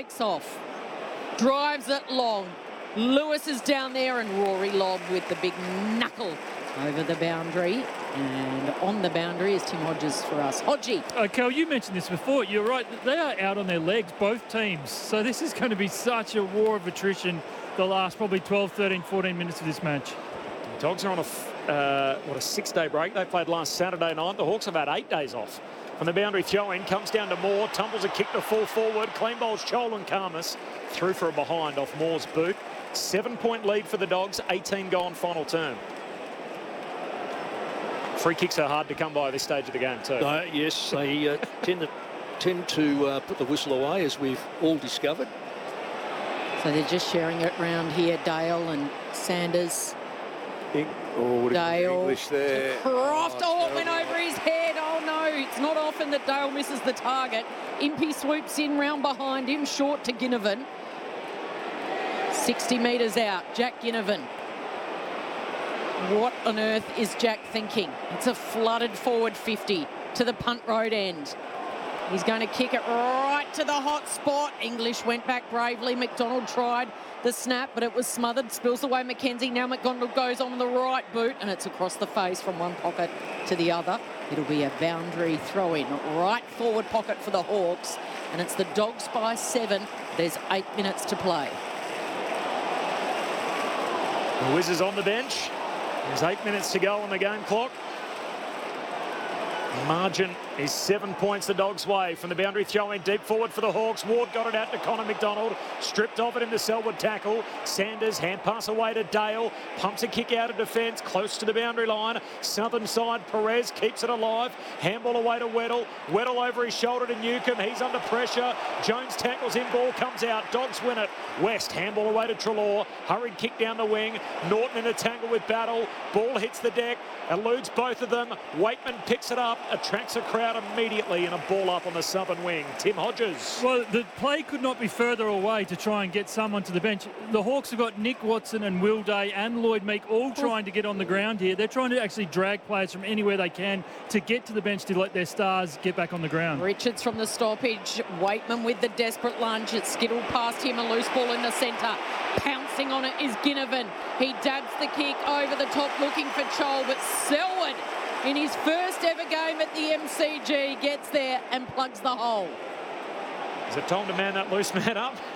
takes off, drives it long. Lewis is down there and Rory Lobb with the big knuckle over the boundary. And on the boundary is Tim Hodges for us. Hodgie. Kel, you mentioned this before. You're right. They are out on their legs, both teams. So this is going to be such a war of attrition the last probably 12, 13, 14 minutes of this match. The Dogs are on a 6-day break. They played last Saturday night. The Hawks have had 8 days off. From the boundary throw-in, comes down to Moore, tumbles a kick to full forward, clean bowls Chol and Karmas, through for a behind off Moore's boot. 7-point lead for the Dogs, 18 gone final term. Free kicks are hard to come by at this stage of the game too. Yes, they tend to put the whistle away, as we've all discovered. So they're just sharing it round here, Dale and Sanders. Dale. English there. Croft. Oh, it went over his head. Oh, no. It's not often that Dale misses the target. Impey swoops in round behind him, short to Ginnivan. 60 metres out, Jack Ginnivan. What on earth is Jack thinking? It's a flooded forward 50 to the punt road end. He's going to kick it right to the hot spot. English went back bravely. McDonald tried the snap, but it was smothered. Spills away Mackenzie. Now McDonald goes on the right boot, and it's across the face from one pocket to the other. It'll be a boundary throw-in. Right forward pocket for the Hawks, and it's the Dogs by 7. There's 8 minutes to play. The Wiz is on the bench. There's 8 minutes to go on the game clock. Margin is 7 points the Dogs' way. From the boundary throw-in deep forward for the Hawks. Ward got it out to Connor McDonald. Stripped off it into Selwood tackle. Sanders hand pass away to Dale. Pumps a kick out of defence close to the boundary line. Southern side, Perez keeps it alive. Handball away to Weddle. Weddle over his shoulder to Newcomb. He's under pressure. Jones tackles him. Ball comes out. Dogs win it. West handball away to Treloar. Hurried kick down the wing. Norton in a tangle with Battle. Ball hits the deck. Eludes both of them. Wakeman picks it up. Attracts a crowd immediately, and a ball up on the southern wing. Tim Hodges. Well, the play could not be further away to try and get someone to the bench. The Hawks have got Nick Watson and Will Day and Lloyd Meek all trying to get on the ground here. They're trying to actually drag players from anywhere they can to get to the bench to let their stars get back on the ground. Richards from the stoppage. Wakeman with the desperate lunge. It's skittled past him. A loose ball in the centre. Pouncing on it is Ginnivan. He dabs the kick over the top looking for Chol, but Selwood in his first ever game at the MCG gets there and plugs the hole. Is it time to man that loose man up?